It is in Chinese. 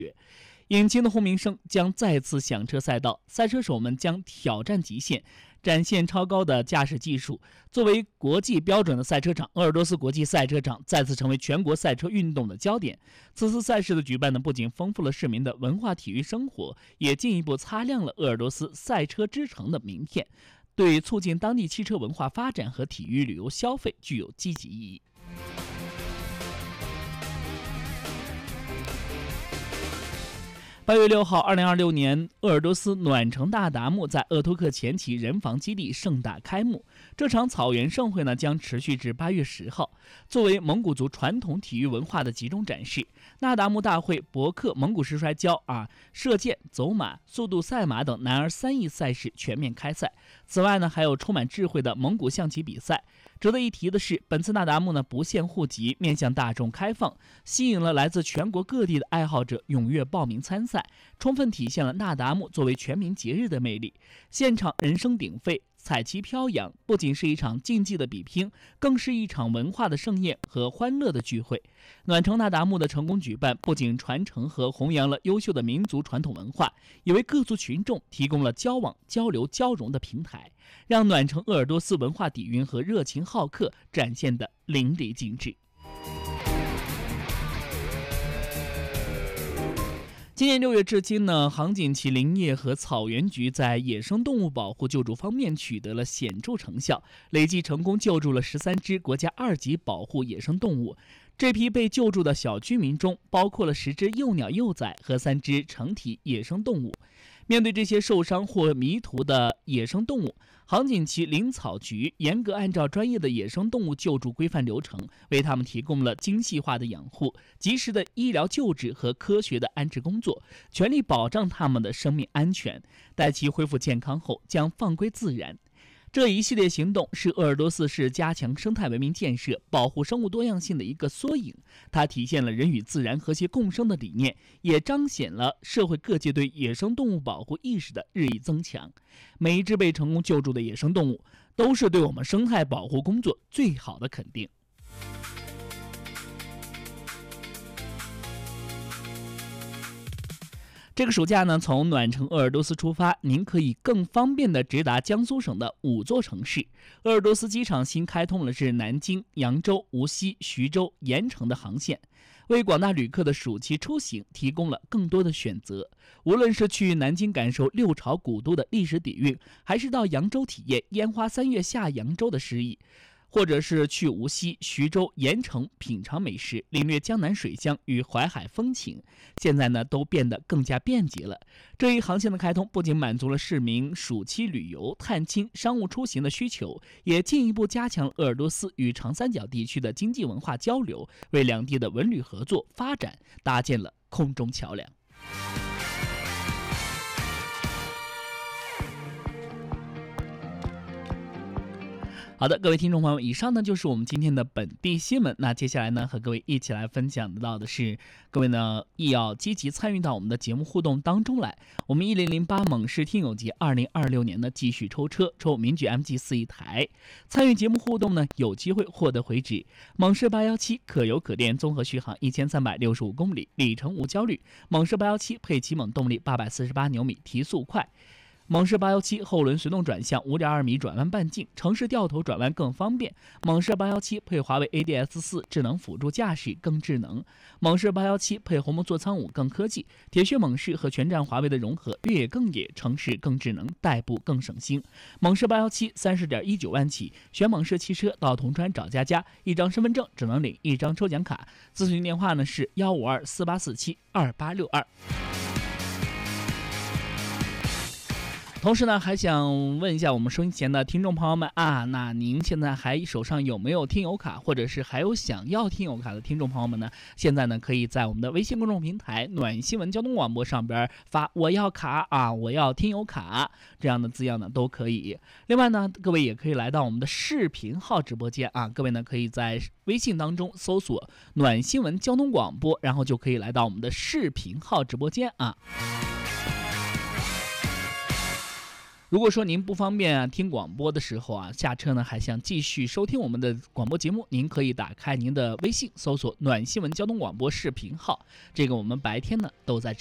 引擎的轰鸣声将再次响彻赛道，赛车手们将挑战极限，展现超高的驾驶技术。作为国际标准的赛车场，鄂尔多斯国际赛车场再次成为全国赛车运动的焦点。此次赛事的举办呢，不仅丰富了市民的文化体育生活，也进一步擦亮了鄂尔多斯赛车之城的名片，对促进当地汽车文化发展和体育旅游消费具有积极意义。8月6号，2026年鄂尔多斯暖城大达木在鄂托克前旗人防基地盛大开幕。这场草原盛会呢将持续至8月10号，作为蒙古族传统体育文化的集中展示。那达慕大会博克蒙古式摔跤、射箭、走马、速度赛马等男儿3役赛事全面开赛。此外呢，还有充满智慧的蒙古象棋比赛。值得一提的是，本次那达慕呢不限户籍，面向大众开放，吸引了来自全国各地的爱好者踊跃报名参赛，充分体现了那达慕作为全民节日的魅力。现场人声鼎沸，彩旗飘扬，不仅是一场竞技的比拼，更是一场文化的盛宴和欢乐的聚会。暖城那达慕的成功举办，不仅传承和弘扬了优秀的民族传统文化，也为各族群众提供了交往、交流、交融的平台，让暖城鄂尔多斯文化底蕴和热情好客展现得淋漓尽致。今年6月至今呢，航锦旗林业和草原局在野生动物保护救助方面取得了显著成效，累计成功救助了13只国家2级保护野生动物。这批被救助的小居民中，包括了10只幼鸟幼崽和3只成体野生动物。面对这些受伤或迷途的野生动物，航锦旗林草局严格按照专业的野生动物救助规范流程，为他们提供了精细化的养护、及时的医疗救治和科学的安置工作，全力保障他们的生命安全。待其恢复健康后，将放归自然。这一系列行动是鄂尔多斯市加强生态文明建设、保护生物多样性的一个缩影，它体现了人与自然和谐共生的理念，也彰显了社会各界对野生动物保护意识的日益增强。每一只被成功救助的野生动物，都是对我们生态保护工作最好的肯定。这个暑假呢，从暖城鄂尔多斯出发，您可以更方便地直达江苏省的5座城市。鄂尔多斯机场新开通了至南京、扬州、无锡、徐州、盐城的航线，为广大旅客的暑期出行提供了更多的选择。无论是去南京感受六朝古都的历史底蕴，还是到扬州体验烟花3月下扬州的诗意，或者是去无锡、徐州、盐城品尝美食，领略江南水乡与淮海风情，现在呢都变得更加便捷了。这一航线的开通，不仅满足了市民暑期旅游、探亲、商务出行的需求，也进一步加强了鄂尔多斯与长三角地区的经济文化交流，为两地的文旅合作发展搭建了空中桥梁。好的，各位听众朋友，以上呢就是我们今天的本地新闻。那接下来呢，和各位一起来分享到的是，各位呢亦要积极参与到我们的节目互动当中来。我们1008猛士听友节2026年呢继续抽车，抽名爵 MG4 一台。参与节目互动呢，有机会获得回执猛士817可油可电综合续航1365公里，里程无焦虑。猛士817配启猛动力848牛米，提速快。猛士817后轮随动转向5.2米转弯半径，城市掉头转弯更方便。猛士817配华为 ADS4 智能辅助驾驶更智能。猛士817配鸿蒙座舱5更科技。铁血猛士和全站华为的融合，越野更野，城市更智能，代步更省心。猛士817 30.19万起，选猛士汽车到铜川找佳佳，一张身份证只能领一张抽奖卡。咨询电话呢是15248472862。同时呢，还想问一下我们收音前的听众朋友们啊，那您现在还手上有没有听友卡，或者是还有想要听友卡的听众朋友们呢？现在呢，可以在我们的微信公众平台暖新闻交通广播上边发我要卡啊，我要听友卡这样的字样呢都可以。另外呢，各位也可以来到我们的视频号直播间啊，各位呢可以在微信当中搜索暖新闻交通广播，然后就可以来到我们的视频号直播间啊。 如果说您不方便听广播的时候下车呢还想继续收听我们的广播节目，您可以打开您的微信，搜索暖新闻交通广播视频号，这个我们白天呢都在